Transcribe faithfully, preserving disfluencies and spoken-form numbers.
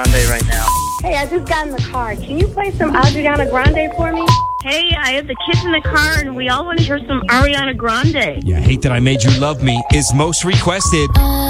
Grande right now. Hey, I just got in the car. Can you play some Adriana Grande for me? Hey, I have the kids in the car, and we all want to hear some Ariana Grande. Yeah, Hate That I Made You Love Me is most requested.